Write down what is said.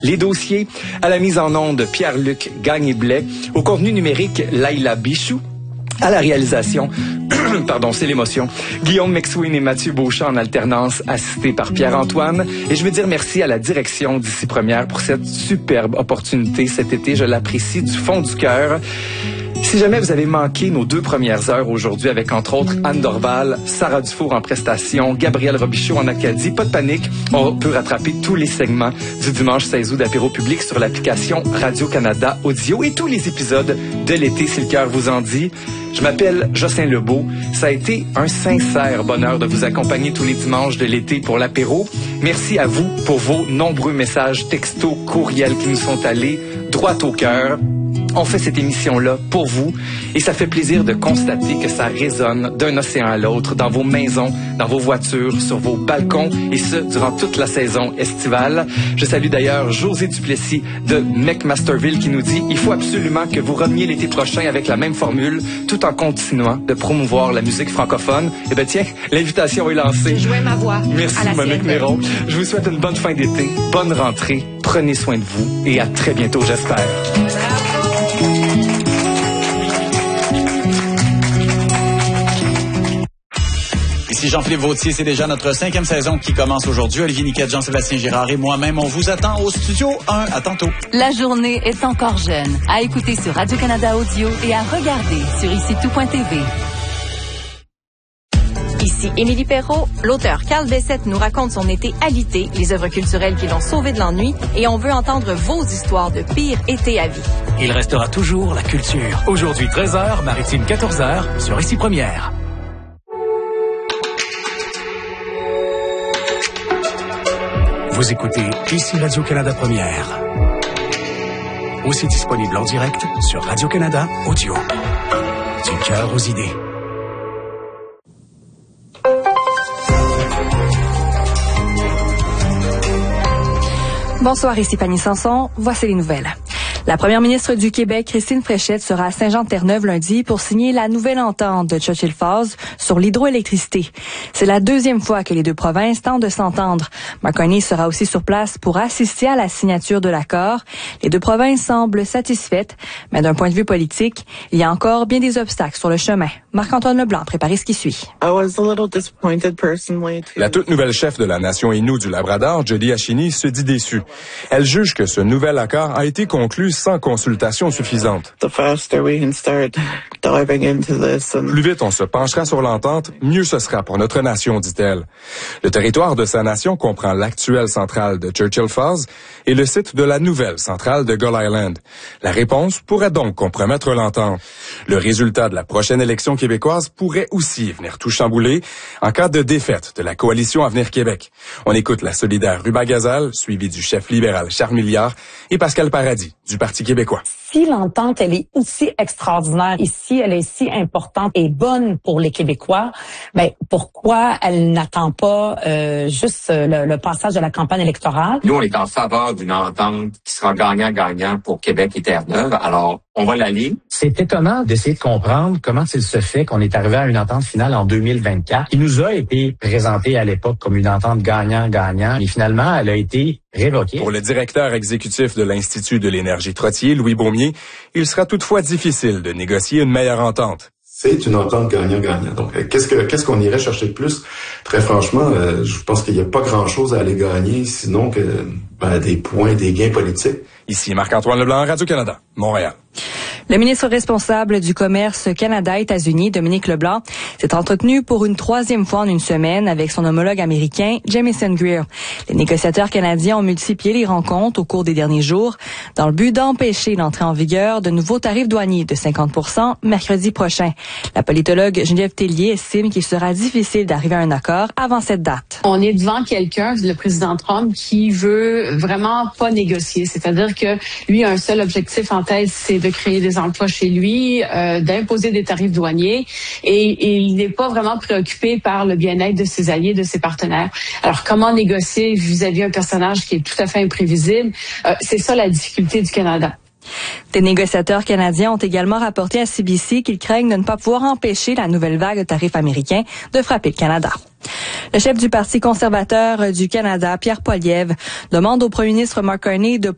Les dossiers, à la mise en onde, Pierre-Luc Gagné-Blais, au contenu numérique, Laila Bichou, à la réalisation, pardon, c'est l'émotion, Guillaume McSween et Mathieu Beauchamp en alternance, assistés par Pierre-Antoine. Et je veux dire merci à la direction d'Ici Première pour cette superbe opportunité cet été. Je l'apprécie du fond du cœur. Si jamais vous avez manqué nos 2 premières heures aujourd'hui avec, entre autres, Anne Dorval, Sarah Dufour en prestation, Gabriel Robichaud en Acadie, pas de panique, on peut rattraper tous les segments du dimanche 16 août d'Apéro Public sur l'application Radio-Canada Audio et tous les épisodes de l'été, si le cœur vous en dit. Je m'appelle Jocelyn Lebeau. Ça a été un sincère bonheur de vous accompagner tous les dimanches de l'été pour l'apéro. Merci à vous pour vos nombreux messages textos, courriels qui nous sont allés droit au cœur. On fait cette émission-là pour vous et ça fait plaisir de constater que ça résonne d'un océan à l'autre, dans vos maisons, dans vos voitures, sur vos balcons et ce, durant toute la saison estivale. Je salue d'ailleurs José Duplessis de McMasterville qui nous dit « Il faut absolument que vous reveniez l'été prochain avec la même formule tout en continuant de promouvoir la musique francophone. » Eh bien tiens, l'invitation est lancée. Je jouais ma voix. Merci Monique Néron. Je vous souhaite une bonne fin d'été, bonne rentrée, prenez soin de vous et à très bientôt j'espère. Ici Jean-Philippe Vautier, c'est déjà notre 5e saison qui commence aujourd'hui. Olivier Niquette, Jean-Sébastien Girard et moi-même, on vous attend au studio 1. À tantôt. La journée est encore jeune. À écouter sur Radio-Canada Audio et à regarder sur IciTout.tv. Ici Émilie Perrault. L'auteur Carl Bessette nous raconte son été alité, les œuvres culturelles qui l'ont sauvé de l'ennui, et on veut entendre vos histoires de pire été à vie. Il restera toujours la culture. Aujourd'hui 13h, Maritime 14h, sur Ici Première. Vous écoutez Ici Radio-Canada Première. Aussi disponible en direct sur Radio-Canada Audio. Du cœur aux idées. Bonsoir, ici Fanny Sanson. Voici les nouvelles. La première ministre du Québec, Christine Fréchette, sera à Saint-Jean-de-Terre-Neuve lundi pour signer la nouvelle entente de Churchill Falls sur l'hydroélectricité. C'est la 2e fois que les 2 provinces tentent de s'entendre. Mark Carney sera aussi sur place pour assister à la signature de l'accord. Les 2 provinces semblent satisfaites, mais d'un point de vue politique, il y a encore bien des obstacles sur le chemin. Marc-Antoine Leblanc prépare ce qui suit. La toute nouvelle chef de la nation Innu du Labrador, Jody Ashini, se dit déçue. Elle juge que ce nouvel accord a été conclu sans consultation suffisante. Plus vite on se penchera sur l'entente, mieux ce sera pour notre nation, dit-elle. Le territoire de sa nation comprend l'actuelle centrale de Churchill Falls et le site de la nouvelle centrale de Gull Island. La réponse pourrait donc compromettre l'entente. Le résultat de la prochaine élection québécoise pourrait aussi venir tout chambouler en cas de défaite de la coalition Avenir Québec. On écoute la solidaire Ruba Gazal, suivie du chef libéral Charles Milliard et Pascal Paradis du Parti québécois. Si l'entente, elle est aussi extraordinaire ici, elle est si importante et bonne pour les Québécois, ben pourquoi elle n'attend pas juste le passage de la campagne électorale? Nous, on est en faveur d'une entente qui sera gagnant-gagnant pour Québec et Terre-Neuve. Alors, on va l'allier. C'est étonnant d'essayer de comprendre comment il se fait qu'on est arrivé à une entente finale en 2024 qui nous a été présentée à l'époque comme une entente gagnant-gagnant et finalement, elle a été révoquée. Pour le directeur exécutif de l'Institut de l'énergie Trottier, Louis Beaumier, il sera toutefois difficile de négocier une meilleure entente. C'est une entente gagnant-gagnant. Donc, qu'est-ce qu'on irait chercher de plus? Très franchement, je pense qu'il n'y a pas grand-chose à aller gagner, sinon que des points, des gains politiques. Ici Marc-Antoine Leblanc, Radio-Canada, Montréal. Le ministre responsable du Commerce Canada-États-Unis, Dominique Leblanc, s'est entretenu pour une 3e fois en une semaine avec son homologue américain, Jamieson Greer. Les négociateurs canadiens ont multiplié les rencontres au cours des derniers jours dans le but d'empêcher l'entrée en vigueur de nouveaux tarifs douaniers de 50% mercredi prochain. La politologue Geneviève Tellier estime qu'il sera difficile d'arriver à un accord avant cette date. On est devant quelqu'un, le président Trump, qui veut vraiment pas négocier. C'est-à-dire que lui a un seul objectif en tête, c'est de créer des emplois chez lui, d'imposer des tarifs douaniers et il n'est pas vraiment préoccupé par le bien-être de ses alliés, de ses partenaires. Alors, comment négocier vis-à-vis un personnage qui est tout à fait imprévisible? C'est ça la difficulté du Canada. Des négociateurs canadiens ont également rapporté à CBC qu'ils craignent de ne pas pouvoir empêcher la nouvelle vague de tarifs américains de frapper le Canada. Le chef du Parti conservateur du Canada, Pierre Poilievre, demande au premier ministre Mark Carney de